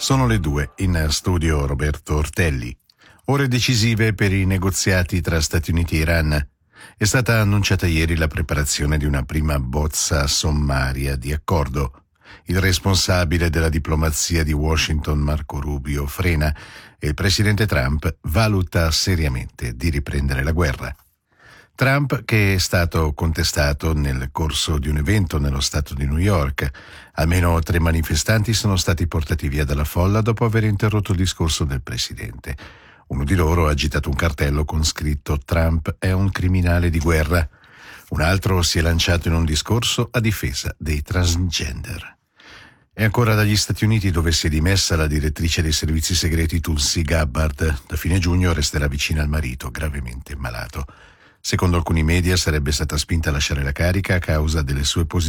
Sono le 2, in studio Roberto Ortelli. Ore decisive per i negoziati tra Stati Uniti e Iran. È stata annunciata ieri la preparazione di una prima bozza sommaria di accordo. Il responsabile della diplomazia di Washington, Marco Rubio, frena e il presidente Trump valuta seriamente di riprendere la guerra. Trump, che è stato contestato nel corso di un evento nello stato di New York. Almeno 3 manifestanti sono stati portati via dalla folla dopo aver interrotto il discorso del presidente. Uno di loro ha agitato un cartello con scritto «Trump è un criminale di guerra». Un altro si è lanciato in un discorso a difesa dei transgender. E ancora dagli Stati Uniti, dove si è dimessa la direttrice dei servizi segreti Tulsi Gabbard. Da fine giugno resterà vicina al marito, gravemente malato. Secondo alcuni media sarebbe stata spinta a lasciare la carica a causa delle sue posizioni